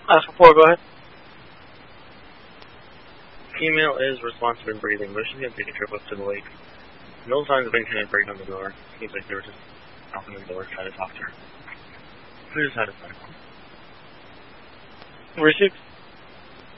Ask for 4, go ahead. Female is responsive and breathing, but she's going to take a trip up to the lake. No signs of any kind of break on the door. Seems like they were just knocking on the door trying to talk to her. We just had a phone call. Received.